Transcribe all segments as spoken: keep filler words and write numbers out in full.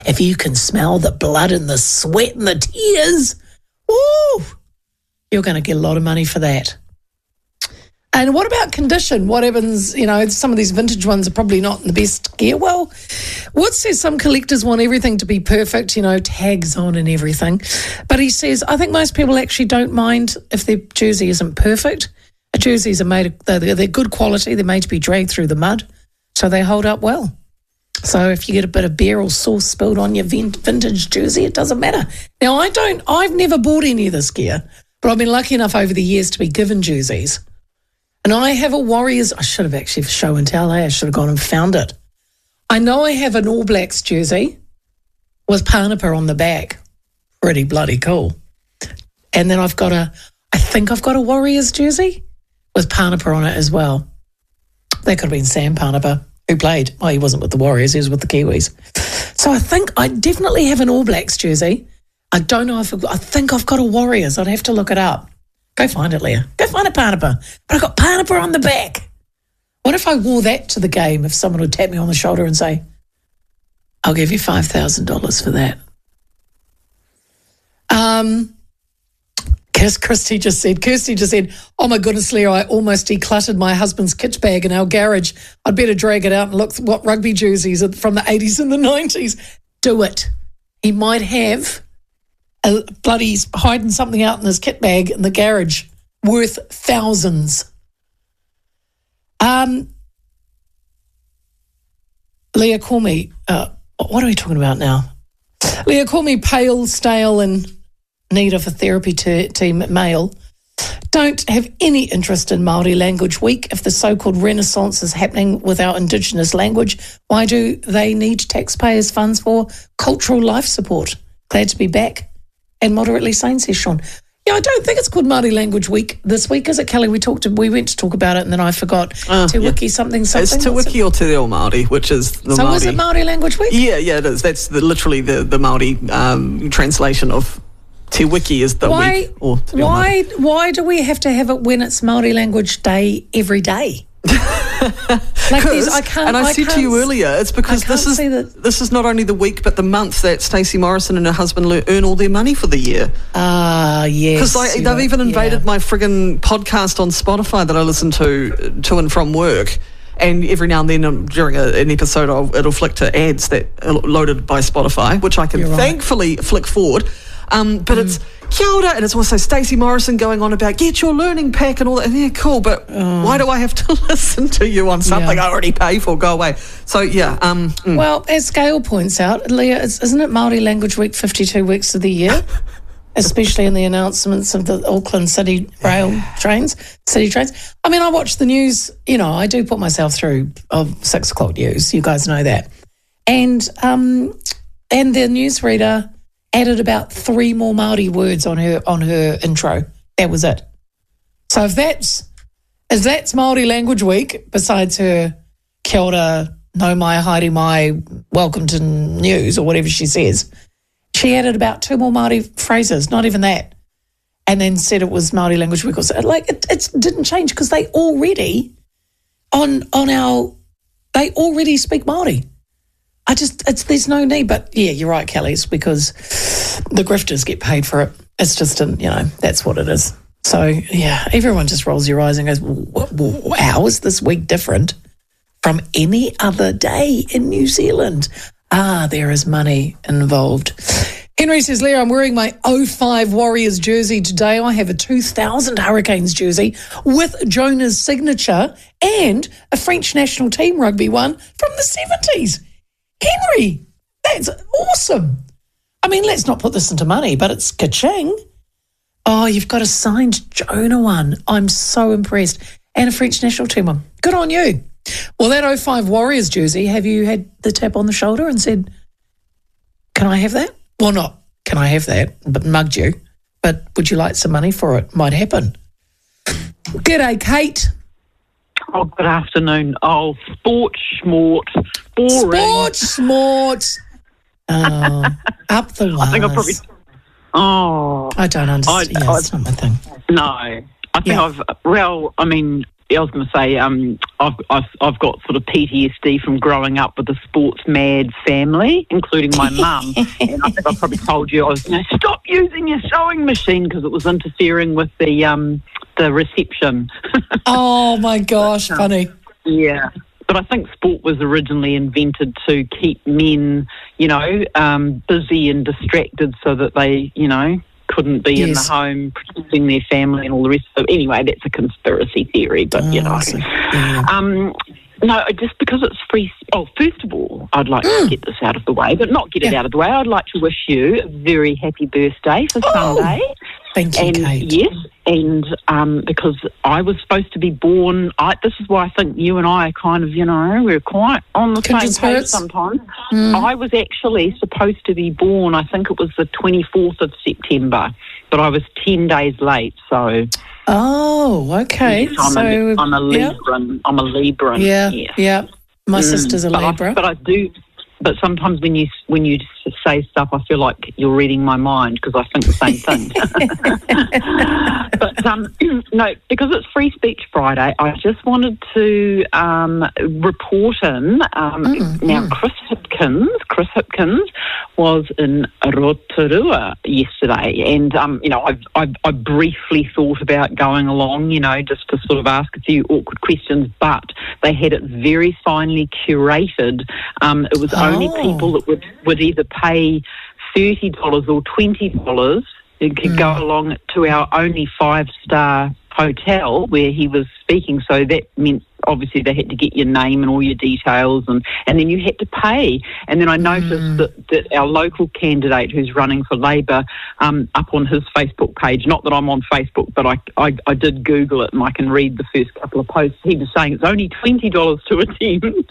if you can smell the blood and the sweat and the tears, woo, you're going to get a lot of money for that. And what about condition? What happens, you know, some of these vintage ones are probably not in the best gear. Well, Wood says some collectors want everything to be perfect, you know, tags on and everything. But he says, I think most people actually don't mind if their jersey isn't perfect. Jerseys are made, they're, they're good quality. They're made to be dragged through the mud, so they hold up well. So if you get a bit of beer or sauce spilled on your vintage jersey, it doesn't matter. Now, I don't, I've never bought any of this gear, but I've been lucky enough over the years to be given jerseys. And I have a Warriors, I should have actually, for show and tell, eh? I should have gone and found it. I know I have an All Blacks jersey with Panapa on the back. Pretty bloody cool. And then I've got a, I think I've got a Warriors jersey with Panapa on it as well. That could have been Sam Panapa, who played. Oh, he wasn't with the Warriors, he was with the Kiwis. So I think I definitely have an All Blacks jersey. I don't know if, I've got, I think I've got a Warriors. I'd have to look it up. Go find it, Leah. Go find a Panapa. But I've got Panapa on the back. What if I wore that to the game if someone would tap me on the shoulder and say, I'll give you five thousand dollars for that? Um, Kirsty just said, Kirsty just said, oh my goodness, Leah, I almost decluttered my husband's kit bag in our garage. I'd better drag it out and look what rugby jerseys from the eighties and the nineties. Do it. He might have a bloody hiding something out in his kit bag in the garage worth thousands. Um, Leah, call me. Uh, what are we talking about now? Leah, call me pale, stale, and need of a therapy t- team male. Don't have any interest in Māori Language Week. If the so-called renaissance is happening with our Indigenous language, why do they need taxpayers' funds for cultural life support? Glad to be back. And moderately sane, says Sean. Yeah, I don't think it's called Māori Language Week this week, is it, Kelly? We talked. We went to talk about it, and then I forgot. Uh, Te Wiki yeah. something something. It's Te Wiki or Te Reo Māori, which is the so Māori. So is it Māori Language Week? Yeah, yeah, it is. That's the, literally the the Māori um, translation of Te Wiki is the why, week. Or Te Reo why? Māori. Why do we have to have it when it's Māori Language Day every day? Like I can't, and I, I said to you earlier, it's because this is that. this is not only the week but the month that Stacey Morrison and her husband le- earn all their money for the year. Ah, uh, yes. Because they've even invaded yeah. my friggin' podcast on Spotify that I listen to to and from work. And every now and then um, during a, an episode, I'll, it'll flick to ads that are loaded by Spotify, which I can You're thankfully right. flick forward. Um, but mm. it's kia ora, and it's also Stacey Morrison going on about get your learning pack and all that. And yeah, cool, but oh. why do I have to listen to you on something yeah. I already pay for? Go away. So, yeah. Um, mm. Well, as Gail points out, Leah, isn't it Māori Language Week fifty-two weeks of the year? Especially in the announcements of the Auckland City Rail trains, city trains. I mean, I watch the news, you know, I do put myself through of six o'clock news. You guys know that. And um, and the newsreader added about three more Māori words on her on her intro. That was it. So if that's if that's Māori Language Week, besides her kia ora, no mai, haere mai, welcome to news or whatever she says, she added about two more Māori phrases, not even that, and then said it was Māori Language Week. So, like, it, it didn't change because they already, on on our, they already speak Māori. I just, it's there's no need. But, yeah, you're right, Kelly, it's because the grifters get paid for it. It's just, a, you know, that's what it is. So, yeah, everyone just rolls your eyes and goes, how is this week different from any other day in New Zealand? Ah, there is money involved. Henry says, Leah, I'm wearing my oh five Warriors jersey today. I have a two thousand Hurricanes jersey with Jonah's signature and a French national team rugby one from the seventies. Henry, that's awesome. I mean, let's not put this into money, but it's ka-ching. Oh, you've got a signed Jonah one. I'm so impressed. And a French national team one. Good on you. Well, that oh five Warriors jersey, have you had the tap on the shoulder and said, can I have that? Well, not can I have that, but mugged you. But would you like some money for it? Might happen. G'day, Kate. Oh, good afternoon. Oh, sports, smart, boring. Sports, smart. Oh, up the wires. I think I probably... Oh. I don't understand. I, yeah, I, it's not my thing. No. I think yeah. I've... Well, I mean... I was going to say, um, I've, I've I've got sort of P T S D from growing up with a sports mad family, including my mum. And I think I probably told you I was, you know, stop using your sewing machine because it was interfering with the um the reception. Oh my gosh, but, um, funny. Yeah. But I think sport was originally invented to keep men, you know, um, busy and distracted so that they, you know, couldn't be yes. in the home protecting their family and all the rest of it. Anyway, that's a conspiracy theory, but, oh, you know. So, yeah. um, no, just because it's free... Oh, first of all, I'd like mm. to get this out of the way, but not get yeah. it out of the way. I'd like to wish you a very happy birthday for oh, Sunday. Thank you, and Kate. Yes, and um, because I was supposed to be born... I, this is why I think you and I are kind of, you know, we're quite on the Kindred same page spirits. sometimes. Mm. I was actually supposed to be born, I think it was the twenty-fourth of September, but I was ten days late, so... Oh, okay. Yes, I'm, so, a, I'm a yeah. Libran. I'm a Libran. Yeah, yes. yeah. My Mm, sister's a but Libra. I, but I do... But sometimes when you when you say stuff, I feel like you're reading my mind because I think the same thing. But um, no, because it's Free Speech Friday, I just wanted to um, report in. Um, Mm, now, mm. Chris Hipkins, Chris Hipkins was in Rotorua yesterday, and um, you know, I've, I've I briefly thought about going along, you know, just to sort of ask a few awkward questions, but they had it very finely curated. Um, it was only Oh. people that would, would either pay thirty dollars or twenty dollars who could Mm. go along to our only five-star hotel where he was speaking. So that meant obviously they had to get your name and all your details, and, and then you had to pay. And then I noticed Mm. that, that our local candidate who's running for Labor, um, up on his Facebook page, not that I'm on Facebook, but I, I, I did Google it and I can read the first couple of posts, he was saying it's only twenty dollars to attend.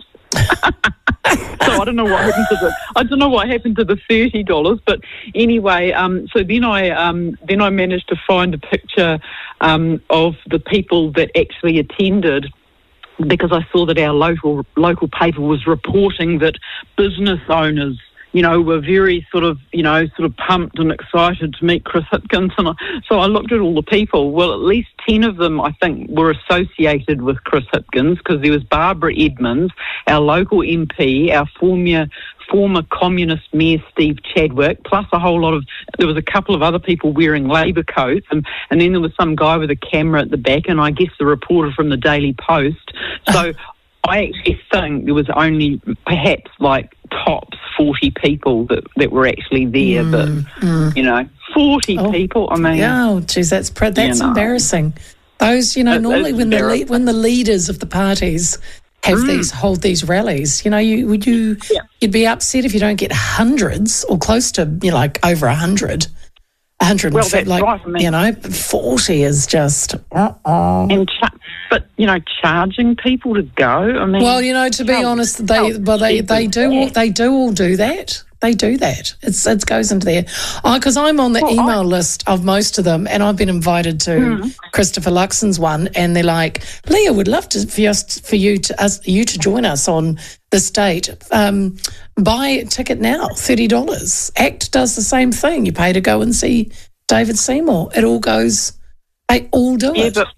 So I don't know what happened to the I don't know what happened to the thirty dollars, but anyway, um, so then I um, then I managed to find a picture um, of the people that actually attended, because I saw that our local local paper was reporting that business owners, you know, were very sort of, you know, sort of pumped and excited to meet Chris Hipkins. And I, so I looked at all the people. Well, at least ten of them, I think, were associated with Chris Hipkins, because there was Barbara Edmonds, our local M P, our former former communist mayor Steve Chadwick, plus a whole lot of, there was a couple of other people wearing Labor coats, and, and then there was some guy with a camera at the back, and I guess the reporter from the Daily Post. So I actually think there was only perhaps like tops forty people that, that were actually there, Mm, but, mm. you know, forty Oh, people, I mean... Oh, geez, that's pre- that's You know. embarrassing. Those, you know, It normally is when the le- embarrassing. when the leaders of the parties have Mm. these hold these rallies, you know, you would you Yeah. you'd be upset if you don't get hundreds or close to, you know, like over a hundred. A hundred Well, and fifty, that's like, right, I mean- you know, forty is just. Uh-uh. And cha- but, you know, charging people to go, I mean... Well, you know, to be how- honest, they how well they cheap they is do all, that? they do all do that. They do that. It's it goes into there. Because I'm on the Well, email I- list of most of them, and I've been invited to Christopher Luxon's one, and they're like, Leah, would love to for us for you to us you to join us on the state. Um, buy a ticket now, thirty dollars. ACT does the same thing. You pay to go and see David Seymour. It all goes. They all do Yeah, it. but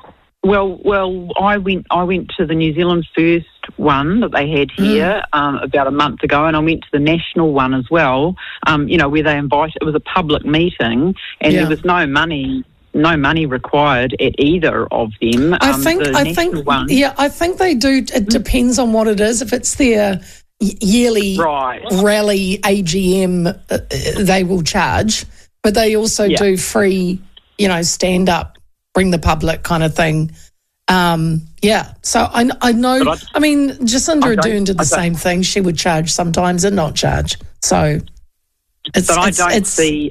well, well, I went. I went to the New Zealand First one that they had here um, about a month ago, and I went to the national one as well. Um, you know, where they invited. It was a public meeting, and Yeah. there was no money, no money required at either of them. I Um, think, the I national think, one, yeah, I think they do. It depends on what it is. If it's their y- yearly right? rally A G M, uh, uh, they will charge, but they also Yeah. do free, you know, stand up, bring the public kind of thing. Um, yeah, so I, I know. But I, mean, Jacinda I don't- Ardern did the I don't- same thing. She would charge sometimes and not charge. So it's. But I it's, don't it's, see.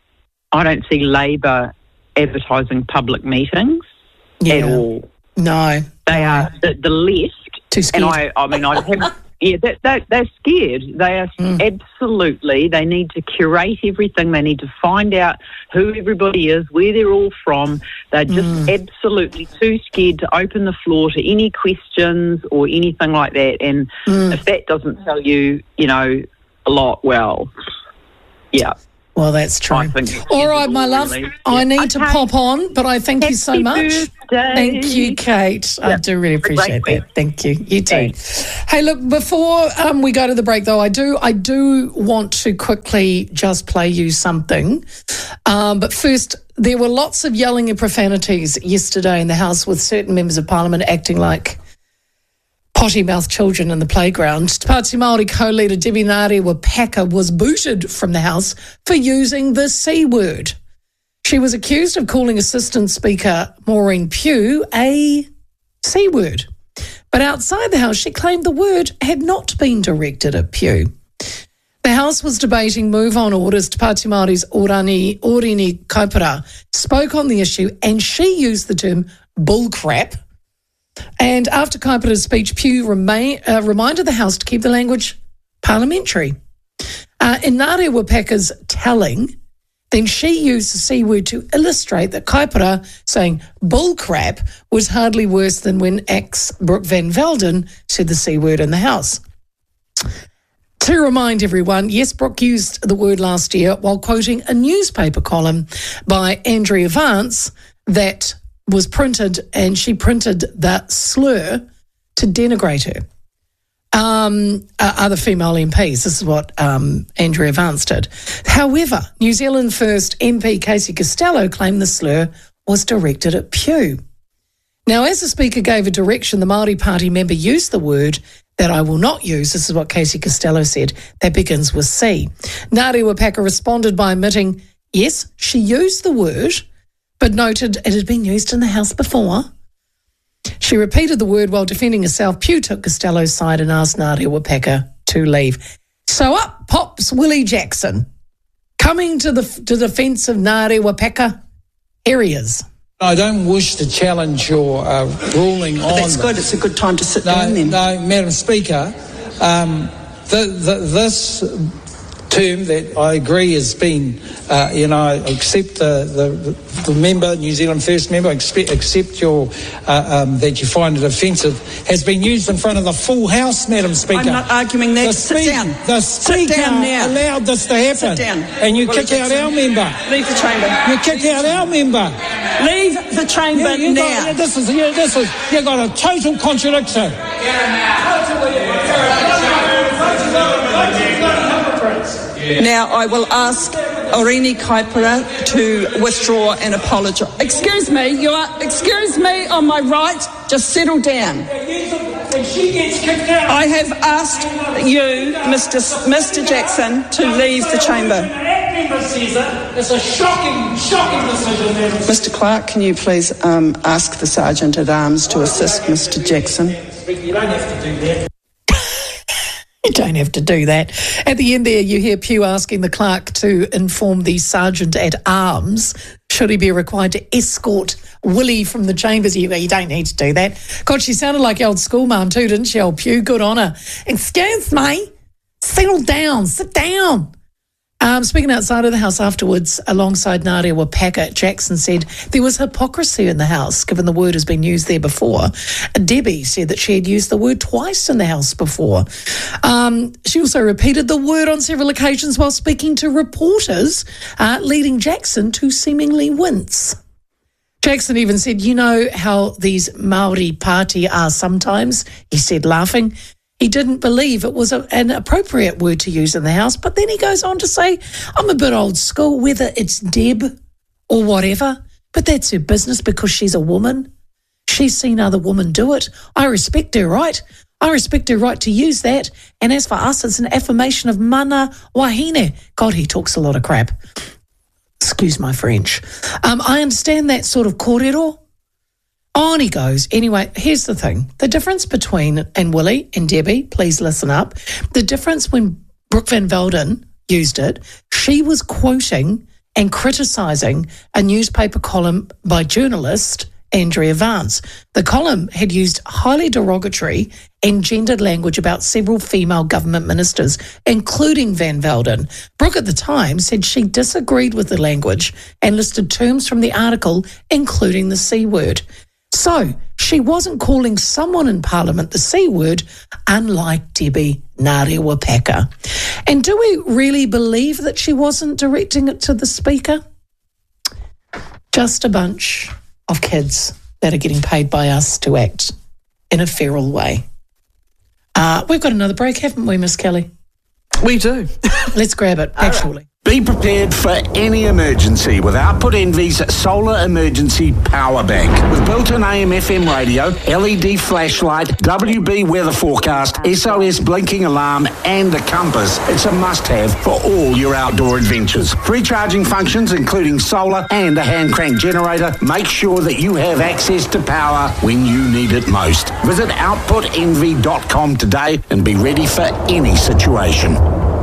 I don't see Labor advertising public meetings yeah, at all. No, They are the, the left. too scared. And I, I mean, I have, yeah, that, that, they're scared. They are Mm. absolutely, they need to curate everything. They need to find out who everybody is, where they're all from. They're just Mm. absolutely too scared to open the floor to any questions or anything like that. And Mm. if that doesn't tell you, you know, a lot, well, yeah. Well, that's true. I think All right, my love. really- I need Okay. to pop on, but I thank you so Happy much. birthday. Thank you, Kate. I Yeah. do really appreciate Great that. Thank you. You too. Thanks. Hey, look, before um, we go to the break, though, I do I do want to quickly just play you something. Um, but first, there were lots of yelling and profanities yesterday in the House, with certain members of Parliament acting like potty-mouthed children in the playground. Te Pāti Māori co-leader Debbie Ngarewa-Packer was booted from the House for using the C word. She was accused of calling Assistant Speaker Maureen Pugh a C word. But outside the House, she claimed the word had not been directed at Pugh. The House was debating move-on orders. Te Pāti Māori's Orani, Orini Kaupara spoke on the issue, and she used the term bullcrap. And after Kaupara's speech, Pugh remain, uh, reminded the House to keep the language parliamentary. Uh, in Ngarewa-Packer's telling, then she used the C word to illustrate that Kaupara saying bullcrap was hardly worse than when ex Brooke Van Velden said the C word in the House. To remind everyone, yes, Brooke used the word last year while quoting a newspaper column by Andrea Vance that was printed, and she printed the slur to denigrate her. Um, uh, other female M Ps. This is what um, Andrea Vance did. However, New Zealand First M P Casey Costello claimed the slur was directed at Pugh. Now, as the Speaker gave a direction, the Māori Party member used the word that I will not use. This is what Casey Costello said. That begins with C. Ngarewa-Packer responded by admitting, yes, she used the word, but noted it had been used in the House before. She repeated the word while defending herself. Pugh took Costello's side and asked Ngarewa-Packer to leave. So up pops Willie Jackson, coming to the to the defence of Ngarewa-Packer. Here he is. I don't wish to challenge your uh, ruling on... That's good. It's a good time to sit no, down then. No, Madam Speaker, um, the, the, this term that I agree has been, uh, you know, I accept the, the, the member, New Zealand First member, accept, accept your, uh, um, that you find it offensive, has been used in front of the full House, Madam Speaker. I'm not arguing that. The Sit speak, down. The Sit Speaker down now. allowed this to happen. Sit down. And you Willie kick out Jackson. our member. Leave the chamber. You kick out our member. Leave the chamber Yeah, you now. got, this is yeah, this is you got a total contradiction. Now I will ask Orini Kaupara to withdraw and apologise. Excuse me, you are. Excuse me on my right. Just settle down. When she gets kicked out, I have asked you, Mister S- Mister Jackson, to leave the chamber. it's a shocking, shocking decision. Mister Clark, can you please um, ask the Sergeant at Arms to assist Mister Jackson? You don't have to do that. You don't have to do that. At the end there, you hear Pugh asking the clerk to inform the sergeant at arms should he be required to escort Willie from the chambers. You, you don't need to do that. God, she sounded like old school mum too, didn't she, old Pugh? Good on her. Excuse me. Settle down. Sit down. Um, speaking outside of the House afterwards, alongside Ngarewa-Packer, Jackson said there was hypocrisy in the House, given the word has been used there before. Debbie said that she had used the word twice in the House before. Um, she also repeated the word on several occasions while speaking to reporters, uh, leading Jackson to seemingly wince. Jackson even said, you know how these Māori Party are sometimes, he said, laughing. He didn't believe it was a, an appropriate word to use in the House. But then he goes on to say, I'm a bit old school, whether it's Deb or whatever, but that's her business because she's a woman. She's seen other women do it. I respect her right. I respect her right to use that. And as for us, it's an affirmation of mana wahine. God, he talks a lot of crap. Excuse my French. Um, I understand that sort of kōrero. On he goes. Anyway, here's the thing. The difference between, and Willie and Debbie, please listen up. The difference when Brooke Van Velden used it, she was quoting and criticising a newspaper column by journalist Andrea Vance. The column had used highly derogatory and gendered language about several female government ministers, including Van Velden. Brooke at the time said she disagreed with the language and listed terms from the article, including the C word. So she wasn't calling someone in Parliament the C word, unlike Debbie Narewa Packer. And do we really believe that she wasn't directing it to the speaker? Just a bunch of kids that are getting paid by us to act in a feral way. Uh, we've got another break, haven't we, Miss Kelly? We do. Let's grab it, actually. Be prepared for any emergency with Output Envy's Solar Emergency Power Bank. With built-in A M F M radio, L E D flashlight, W B weather forecast, S O S blinking alarm and a compass, it's a must-have for all your outdoor adventures. Free charging functions including solar and a hand crank generator. Make sure that you have access to power when you need it most. Visit output envy dot com today and be ready for any situation.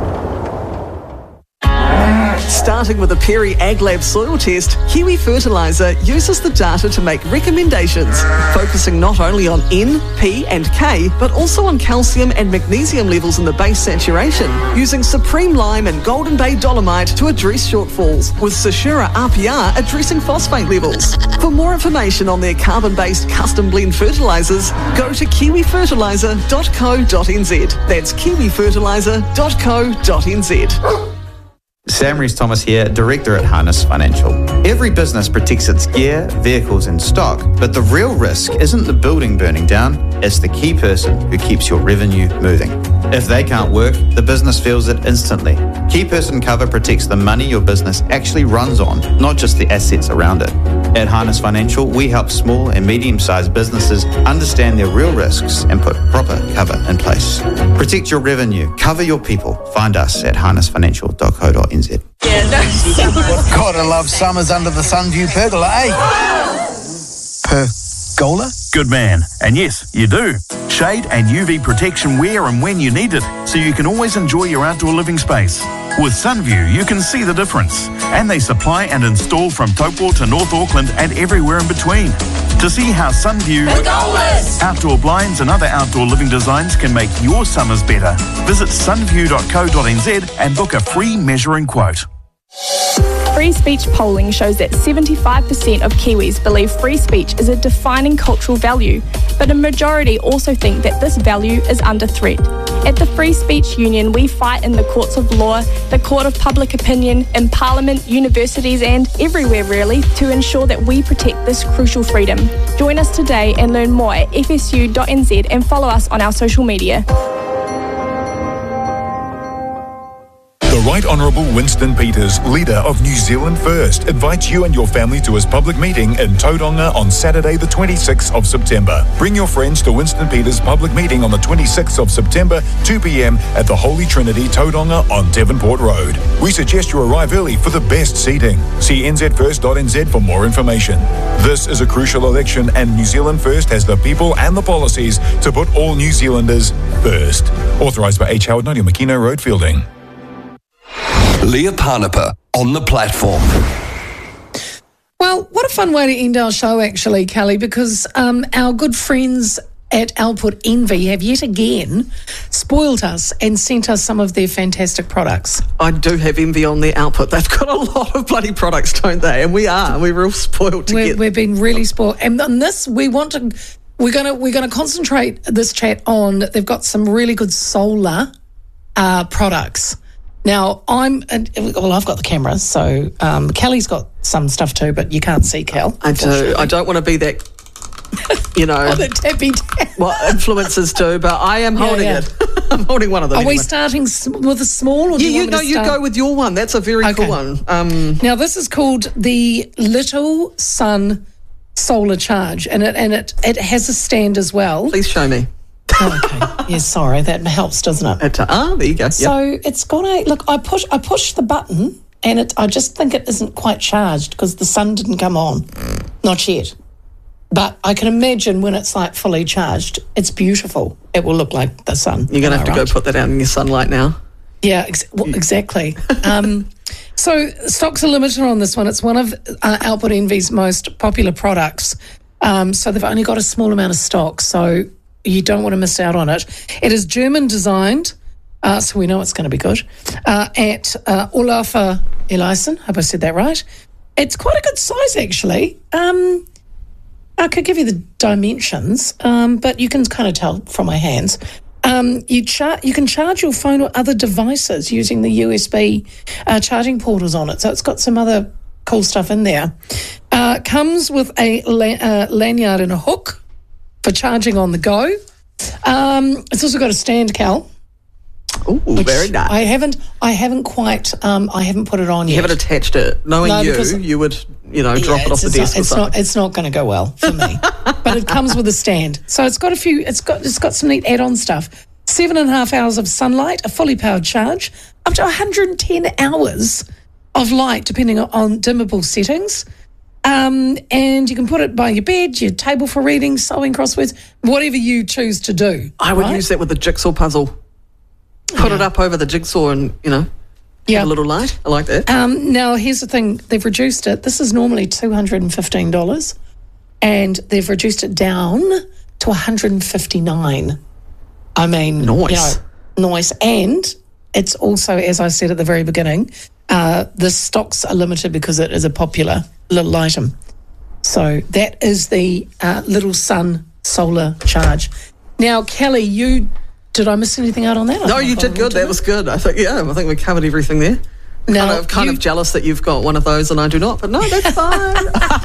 Starting with the Perry AgLab soil test, Kiwi Fertiliser uses the data to make recommendations, focusing not only on N, P and K, but also on calcium and magnesium levels in the base saturation, using Supreme Lime and Golden Bay Dolomite to address shortfalls, with Sashura R P R addressing phosphate levels. For more information on their carbon-based custom blend fertilisers, go to kiwi fertiliser dot co dot n z. That's kiwi fertiliser dot co dot n z. Sam Rees-Thomas here, Director at Harness Financial. Every business protects its gear, vehicles and stock, but the real risk isn't the building burning down, it's the key person who keeps your revenue moving. If they can't work, the business feels it instantly. Key person cover protects the money your business actually runs on, not just the assets around it. At Harness Financial, we help small and medium-sized businesses understand their real risks and put proper cover in place. Protect your revenue, cover your people. Find us at harness financial dot co dot n z. Yeah, no. Gotta love summers under the Sunview pergola, eh? Pergola? Good man. And yes, you do. Shade and U V protection where and when you need it, so you can always enjoy your outdoor living space. With Sunview, you can see the difference. And they supply and install from Taupo to North Auckland and everywhere in between. To see how Sunview, outdoor blinds and other outdoor living designs can make your summers better, visit sunview dot co dot n z and book a free measuring quote. Free speech polling shows that seventy-five percent of Kiwis believe free speech is a defining cultural value, but a majority also think that this value is under threat. At the Free Speech Union, we fight in the courts of law, the court of public opinion, in Parliament, universities and everywhere really to ensure that we protect this crucial freedom. Join us today and learn more at f s u dot n z and follow us on our social media. The Right Honourable Winston Peters, leader of New Zealand First, invites you and your family to his public meeting in Tauranga on Saturday the twenty-sixth of September. Bring your friends to Winston Peters' public meeting on the twenty-sixth of September, two p m at the Holy Trinity, Tauranga on Devonport Road. We suggest you arrive early for the best seating. See n z first dot n z for more information. This is a crucial election and New Zealand First has the people and the policies to put all New Zealanders first. Authorised by H. Howard, Nadia Makino Road, Fielding. Leah Parnapa on the platform. Well, what a fun way to end our show, actually, Kelly, because um, our good friends at Output Envy have yet again spoiled us and sent us some of their fantastic products. I do have envy on their output. They've got a lot of bloody products, don't they? And we are. We're real spoiled to We're, get. We've been really spoiled. And on this, we want to... We're gonna we're gonna concentrate this chat on. They've got some really good solar uh, products. Now, I'm, well, I've got the camera, so um, Kelly's got some stuff too, but you can't see Kel. I do. I don't want to be that, you know. Oh, the tappy tap. What influencers do, but I am Yeah, holding yeah. it. I'm holding one of them. Are anyway. we starting s- with a small, or do Yeah, you, you want me know, to you start? go with your one. That's a very Okay. cool one. Um, Now, this is called the Little Sun Solar Charge, and it and it, it has a stand as well. please show me. Oh, okay. Yes, sorry, that helps, doesn't it? It, ah, there you go. Yep. So it's got a look. I push. I push the button, and it. I just think it isn't quite charged because the sun didn't come on, not yet. But I can imagine when it's like fully charged, it's beautiful. It will look like the sun. You're going to Am have I to right? go put that out in your sunlight now. Yeah, ex- well, exactly. um, so stocks are limited on this one. It's one of uh, Output Envy's most popular products. Um, so they've only got a small amount of stock. So you don't want to miss out on it. It is German designed, uh, so we know it's going to be good, uh, at uh, Olafa Eliasson. Hope I said that right. It's quite a good size, actually. Um, I could give you the dimensions, um, but you can kind of tell from my hands. Um, you char- you can charge your phone or other devices using the U S B uh, charging portals on it. So it's got some other cool stuff in there. Uh, comes with a la- uh, lanyard and a hook for charging on the go. Um, it's also got a stand, Cal. Ooh, very nice. I haven't, I haven't quite, um, I haven't put it on You yet. haven't attached it. Knowing No, you, because- you would, you know, drop Yeah, it off it's- the it's desk not, or it's something. not, it's not going to go well for me. But it comes with a stand, so it's got a few. It's got it's got some neat add-on stuff. Seven and a half hours of sunlight, a fully powered charge, up to one hundred ten hours of light, depending on dimmable settings. Um, and you can put it by your bed, your table for reading, sewing, crosswords, whatever you choose to do. I would right? use that with the jigsaw puzzle. Put it up over the jigsaw and, you know, Yeah. have a little light. I like that. Um, now, here's the thing. They've reduced it. This is normally two hundred fifteen dollars, and they've reduced it down to one hundred fifty-nine dollars. I mean, Nice. you know, nice. And it's also, as I said at the very beginning, uh, the stocks are limited because it is a popular little item. So that is the uh, Little Sun solar charge. Now, Kelly, you... Did I miss anything out on that? I No, don't you know if I did good. That did. was good. I think, yeah, I think we covered everything there. Now, kind of, kind you- of jealous that you've got one of those and I do not, but no, that's fine.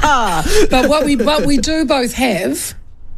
But what we but we do both have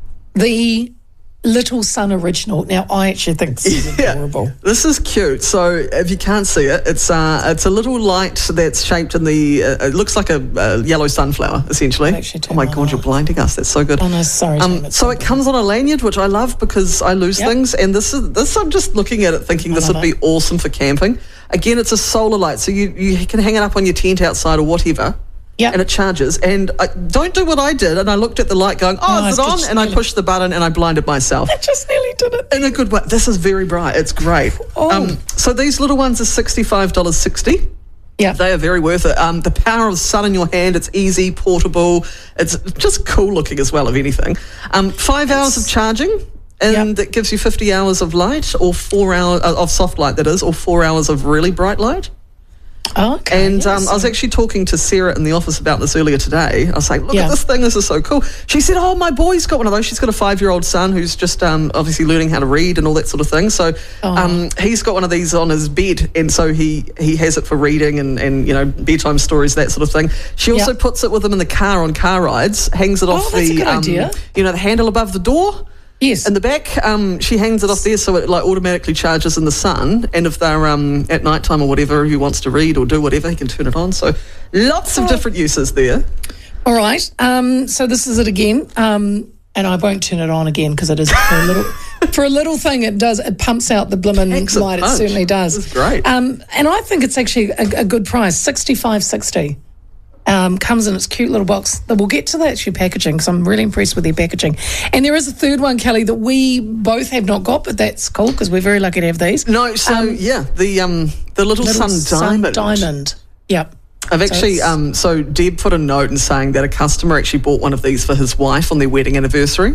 the Little Sun original. Now, I actually think this is adorable. This is cute. So if you can't see it, it's uh, it's a little light that's shaped in the. Uh, it looks like a, a yellow sunflower, essentially. Oh my god, you're blinding us. That's so good. Oh no, sorry. Tim, Um, it's so it comes on a lanyard, which I love because I lose Yep. things. And this is this. I'm just looking at it, thinking this would love be it. awesome for camping. Again, it's a solar light, so you you can hang it up on your tent outside or whatever. Yep. And it charges. And I, don't do what I did. And I looked at the light, going, "Oh, No, is it's it on?" just And I nearly- pushed the button, and I blinded myself. I just nearly did it. In a good way. This is very bright. It's great. Oh. Um, so these little ones are sixty-five dollars sixty. Yeah. They are very worth it. Um, the power of the sun in your hand, it's easy, portable. It's just cool looking as well, if anything. Um, five hours of charging, and that gives you fifty hours of light, or four hours uh, of soft light, that is, or four hours of really bright light. Oh, okay. And yeah, um, I was so- actually talking to Sarah in the office about this earlier today. I was like, look Yeah. at this thing, this is so cool. She said, oh, my boy's got one of those. She's got a five-year-old son who's just um, obviously learning how to read and all that sort of thing. So Oh. um, he's got one of these on his bed, and so he, he has it for reading and, and, you know, bedtime stories, that sort of thing. She also Yeah. puts it with him in the car on car rides, hangs it Oh, off that's a the, good um, idea. you know, the handle above the door. Yes. In the back, um, she hangs it off there so it like automatically charges in the sun. And if they're um, at night time or whatever, he wants to read or do whatever, he can turn it on. So lots of different uses there. All right. Um, so this is it again. Um, and I won't turn it on again because it is for a little for a little thing. It does. It pumps out the blimmin' Packs a light. It punch. certainly does. This is great. Um, and I think it's actually a, a good price. Sixty-five sixty. Um, comes in its cute little box. We'll get to the actual packaging because I'm really impressed with their packaging. And there is a third one, Kelly, that we both have not got, but that's cool because we're very lucky to have these. No, so Um, yeah, the um, the little, Little sun diamond. Diamond. Yep. I've actually, it's- um, so Deb put a note in saying that a customer actually bought one of these for his wife on their wedding anniversary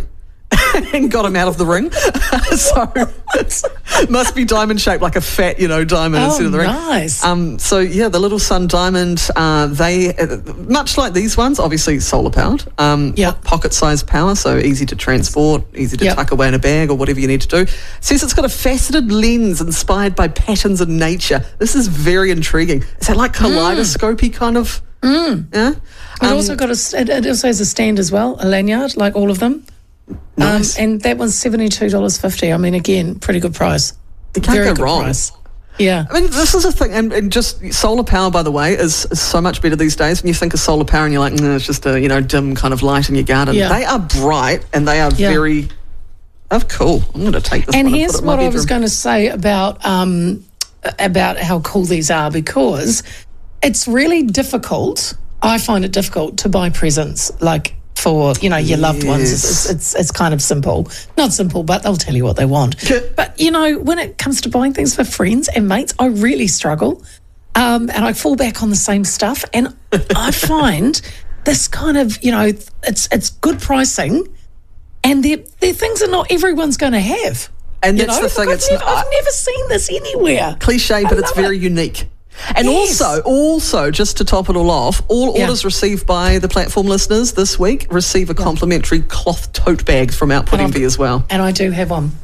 and got him out of the ring. So it must be diamond shaped like a fat, you know, diamond Oh, instead of the ring. nice. Um, so yeah, the little sun diamond, uh, they, uh, much like these ones, obviously solar powered, um, Yeah. pocket sized power, so easy to transport, easy to Yep. tuck away in a bag or whatever you need to do. It says it's got a faceted lens inspired by patterns in nature. This is very intriguing. Is that like kaleidoscopy kind of? Mm. Yeah. It Um, also got a. It, it also has a stand as well, a lanyard, like all of them. Nice. Um, and that one's seventy-two dollars fifty. I mean, again, pretty good price. You can't Very go good wrong. price. Yeah. I mean, this is a thing, and, and just solar power, by the way, is, is so much better these days. When you think of solar power, and you're like, no, it's just a you know dim kind of light in your garden. Yeah. They are bright, and they are Yeah. very. Oh, cool! I'm going to take this And one. here's and put it in my what I was bedroom. going to say about um, about how cool these are, because it's really difficult. I find it difficult to buy presents like for you know your loved ones. It's, Yes. it's it's it's kind of simple, not simple, but they'll tell you what they want. But you know, when it comes to buying things for friends and mates, I really struggle, um, and I fall back on the same stuff. And I find this kind of you know it's it's good pricing, and they're they're things that not everyone's going to have. And You that's know, the thing. I've, It's never, not, I've never seen this anywhere. cliche, but it's love very it. unique. And Yes. also, also, just to top it all off, all Yeah. orders received by the platform listeners this week receive a complimentary cloth tote bag from Output And Envy I've- as well. And I do have one.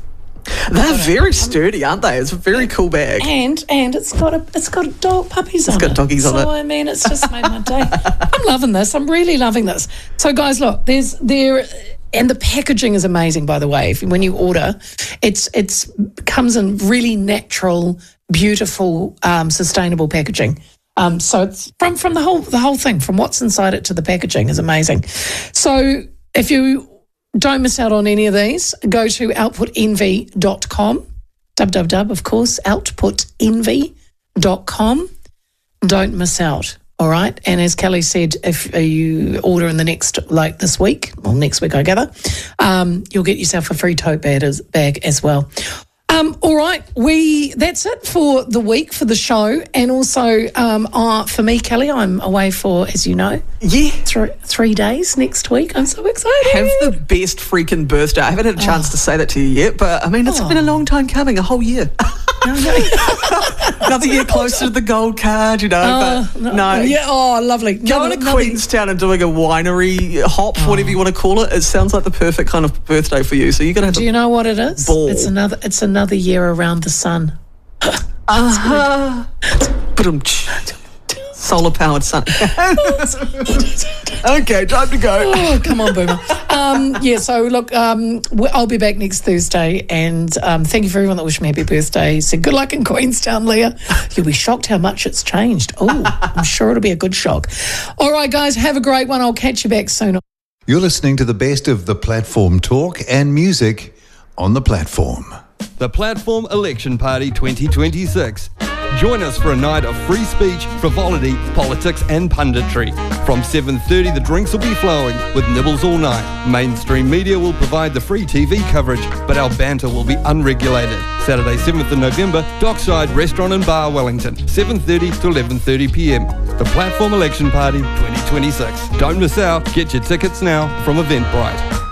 They're very sturdy, aren't they? It's a very cool bag. And and it's got a it's got dog puppies It's on got it. doggies on so, it. I mean, it's just made my day. I'm loving this. I'm really loving this. So, guys, look, there's there, and the packaging is amazing. By the way, if, when you order, it's it's comes in really natural, beautiful, um, sustainable packaging. Um, so it's from from the whole the whole thing, from what's inside it to the packaging is amazing. So if you don't miss out on any of these, go to output envy dot com, www, of course, output envy dot com. Don't miss out, all right? And as Kelly said, if you order in the next, like this week, well, next week I gather, um, you'll get yourself a free tote bag as, bag as well. Um, all right, we that's it for the week, for the show, and also um, uh, for me, Kelly, I'm away for, as you know, yeah, three, three days next week. I'm so excited. Have the best freaking birthday. I haven't had a chance Oh. to say that to you yet, but I mean, it's Oh. been a long time coming, a whole year. Another year closer to the gold card, you know. Uh, but no, no, yeah, oh, lovely. Going Another- to another- Queenstown and doing a winery hop, whatever you want to call it, it sounds like the perfect kind of birthday for you. So you're going to have Do a you know what it is? ball. It's another. It's another year around the sun. Uh-huh. Solar powered sun. Okay, time to go. Oh, come on, Boomer. Um, yeah, so look, um, we- I'll be back next Thursday, and um, thank you for everyone that wished me happy birthday. So good luck in Queenstown, Leah. You'll be shocked how much it's changed. Oh, I'm sure it'll be a good shock. All right, guys, have a great one. I'll catch you back soon. You're listening to the best of the platform talk and music on the platform. The Platform Election Party twenty twenty-six. Join us for a night of free speech, frivolity, politics and punditry. From seven thirty, the drinks will be flowing with nibbles all night. Mainstream media will provide the free T V coverage, but our banter will be unregulated. Saturday, seventh of November, Dockside Restaurant and Bar, Wellington, seven thirty to eleven thirty p m. The Platform Election Party twenty twenty-six. Don't miss out. Get your tickets now from Eventbrite.